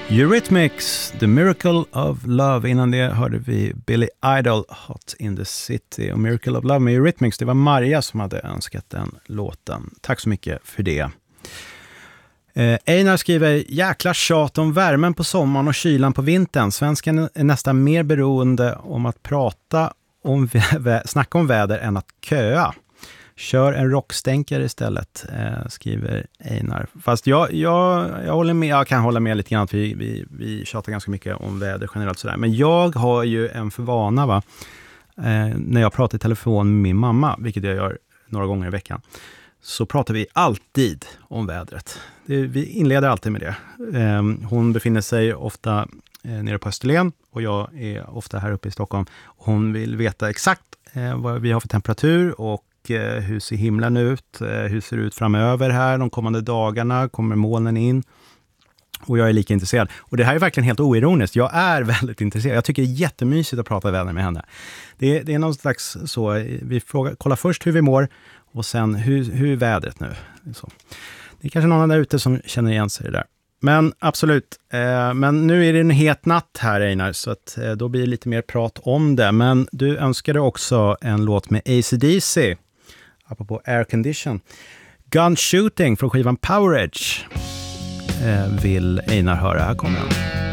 Eurythmics, The Miracle of Love. Innan det hörde vi Billy Idol, Hot in the City. Och Miracle of Love med Eurythmics, det var Maria som hade önskat den låten. Tack så mycket för det. Einar skriver, jäkla tjat om värmen på sommaren och kylan på vintern. Svenskan är nästan mer beroende om att snacka om väder än att köa. Kör en rockstänkare istället, skriver Einar. Fast jag håller med, jag kan hålla med lite grann att vi tjatar ganska mycket om väder generellt sådär. Men jag har ju en förvana när jag pratar i telefon med min mamma, vilket jag gör några gånger i veckan, så pratar vi alltid om vädret. Vi inleder alltid med det. Hon befinner sig ofta nere på Österlen och jag är ofta här uppe i Stockholm. Hon vill veta exakt vad vi har för temperatur och hur ser himlen ut, hur ser det ut framöver här de kommande dagarna, kommer molnen in, och jag är lika intresserad. Och det här är verkligen helt oironiskt, jag är väldigt intresserad, jag tycker det är jättemysigt att prata väder med henne. Det är någon slags så, vi kollar först hur vi mår och sen hur är vädret nu. Så. Det är kanske någon där ute som känner igen sig där. Men absolut, men nu är det en het natt här, Einar, så att då blir det lite mer prat om det. Men du önskade också en låt med AC/DC, apropå Air Condition. Gun Shooting från skivan Power Edge vill Einar höra. Här kommer den.